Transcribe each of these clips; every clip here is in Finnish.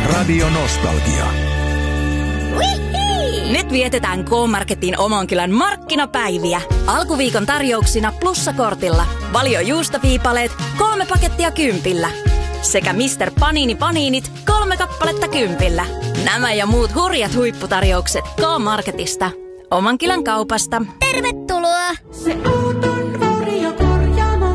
Radio Nostalgia. Nyt vietetään K-Marketin Omankylän markkinapäiviä. Alkuviikon tarjouksina plussakortilla. Valio juustoviipaleet 3 pakettia 10. Sekä Mr. Panini Paninit 3 kappaletta 10. Nämä ja muut hurjat huipputarjoukset K-Marketista. Omankylän kaupasta. Tervetuloa! Se auton varjokorjaamo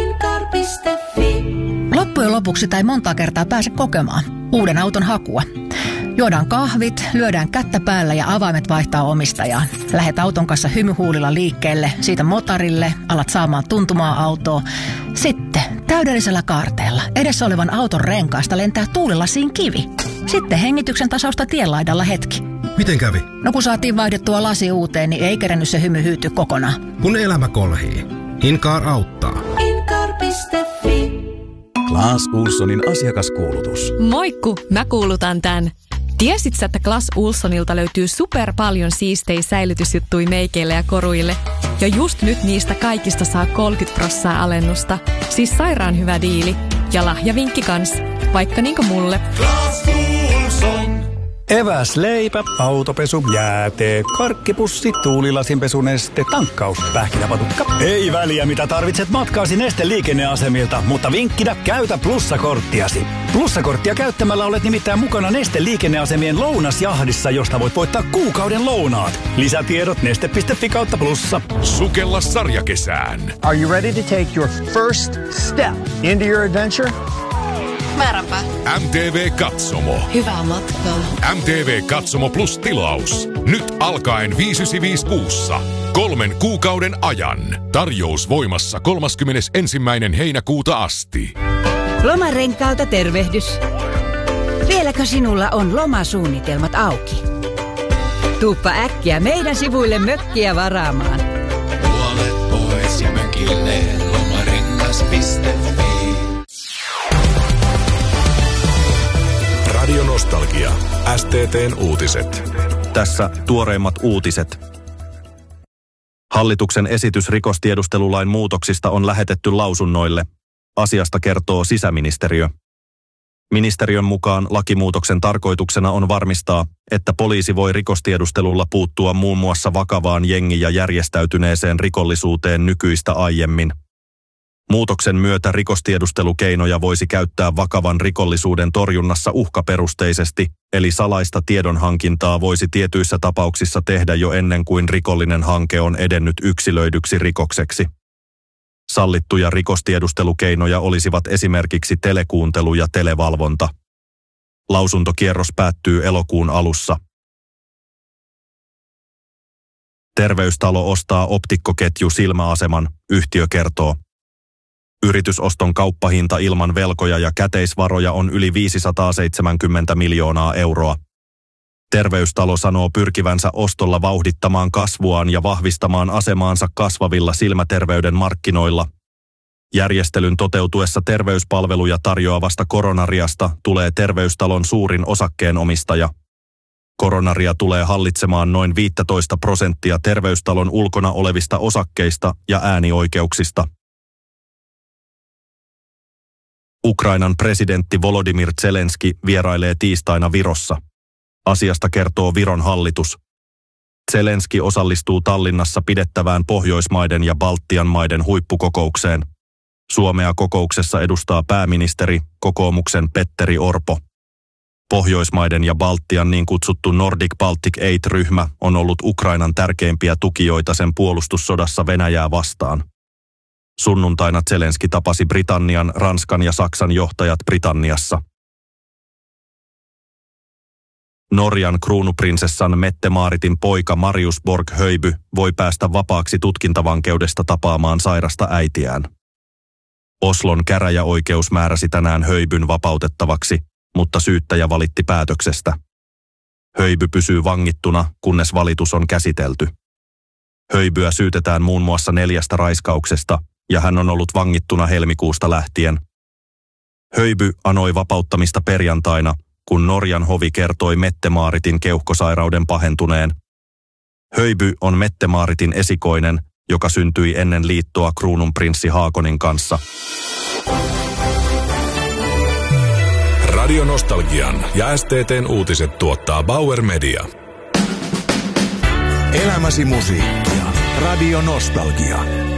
Incar.fi. Loppujen lopuksi tai monta kertaa pääse kokemaan uuden auton hakua. Juodaan kahvit, lyödään kättä päällä ja avaimet vaihtaa omistajaan. Lähet auton kanssa hymyhuulilla liikkeelle, siitä motorille, alat saamaan tuntumaa autoa. Sitten täydellisellä kaarteella edessä olevan auton renkaasta lentää tuulilasiin kivi. Sitten hengityksen tasausta tienlaidalla hetki. Miten kävi? No kun saatiin vaihdettua lasi uuteen, niin ei kerennyt se hymy hyytyä kokonaan. Kun elämä kolhii, Incar auttaa. Incar.fi. Clas Ohlsonin asiakaskuulutus. Moikku, mä kuulutan tän. Tiesit sä, että Clas Ohlsonilta löytyy super paljon siistejä säilytysjuttui meikeille ja koruille? Ja just nyt niistä kaikista saa 30% alennusta. Siis sairaan hyvä diili. Ja lahjavinkki kans. Vaikka niinku mulle. Clas Ohlson. Eväs, leipä, autopesu, jäätee, karkkipussi, tuulilasinpesuneste, tankkaus, pähkinäpatukka. Ei väliä, mitä tarvitset matkaasi Neste liikenneasemilta, mutta vinkkinä käytä plussakorttiasi. Plussakorttia käyttämällä olet nimittäin mukana Neste liikenneasemien lounasjahdissa, josta voit voittaa kuukauden lounaat. Lisätiedot neste.fi/plussa. Sukella sarjakesään. Are you ready to take your first step into your adventure? Määränpä. MTV Katsomo. Hyvää matkaa. MTV Katsomo Plus tilaus. Nyt alkaen 595 kuussa. 3 kuukauden ajan. Tarjous voimassa 31. heinäkuuta asti. Lomarenkaalta tervehdys. Vieläkö sinulla on lomasuunnitelmat auki? Tuuppa äkkiä meidän sivuille mökkiä varaamaan. Puolet pois ja mökille lomarengas.fi. Radio Nostalgia. STT:n uutiset. Tässä tuoreimmat uutiset. Hallituksen esitys rikostiedustelulain muutoksista on lähetetty lausunnoille. Asiasta kertoo sisäministeriö. Ministeriön mukaan lakimuutoksen tarkoituksena on varmistaa, että poliisi voi rikostiedustelulla puuttua muun muassa vakavaan jengi- ja järjestäytyneeseen rikollisuuteen nykyistä aiemmin. Muutoksen myötä rikostiedustelukeinoja voisi käyttää vakavan rikollisuuden torjunnassa uhkaperusteisesti, eli salaista tiedonhankintaa voisi tietyissä tapauksissa tehdä jo ennen kuin rikollinen hanke on edennyt yksilöidyksi rikokseksi. Sallittuja rikostiedustelukeinoja olisivat esimerkiksi telekuuntelu ja televalvonta. Lausuntokierros päättyy elokuun alussa. Terveystalo ostaa optikkoketju Silmäaseman, yhtiö kertoo. Yritysoston kauppahinta ilman velkoja ja käteisvaroja on yli 570 miljoonaa euroa. Terveystalo sanoo pyrkivänsä ostolla vauhdittamaan kasvuaan ja vahvistamaan asemaansa kasvavilla silmäterveyden markkinoilla. Järjestelyn toteutuessa terveyspalveluja tarjoavasta Coronariasta tulee Terveystalon suurin osakkeenomistaja. Coronaria tulee hallitsemaan noin 15% Terveystalon ulkona olevista osakkeista ja äänioikeuksista. Ukrainan presidentti Volodymyr Zelenski vierailee tiistaina Virossa. Asiasta kertoo Viron hallitus. Zelenski osallistuu Tallinnassa pidettävään Pohjoismaiden ja Baltian maiden huippukokoukseen. Suomea kokouksessa edustaa pääministeri, kokoomuksen Petteri Orpo. Pohjoismaiden ja Baltian niin kutsuttu Nordic Baltic Aid-ryhmä on ollut Ukrainan tärkeimpiä tukijoita sen puolustussodassa Venäjää vastaan. Sunnuntaina Zelenski tapasi Britannian, Ranskan ja Saksan johtajat Britanniassa. Norjan kruunuprinsessan Mette-Maaritin poika Marius Borg-Höjby voi päästä vapaaksi tutkintavankeudesta tapaamaan sairasta äitiään. Oslon käräjäoikeus määräsi tänään Höjbyn vapautettavaksi, mutta syyttäjä valitti päätöksestä. Höjby pysyy vangittuna, kunnes valitus on käsitelty. Höjbyä syytetään muun muassa 4 raiskauksesta, ja hän on ollut vangittuna helmikuusta lähtien. Höjby anoi vapauttamista perjantaina, kun Norjan hovi kertoi Mette-Maaritin keuhkosairauden pahentuneen. Höjby on Mette-Maaritin esikoinen, joka syntyi ennen liittoa kruununprinssi Haakonin kanssa. Radio Nostalgian ja STT:n uutiset tuottaa Bauer Media. Elämäsi musiikkia. Radio Nostalgia.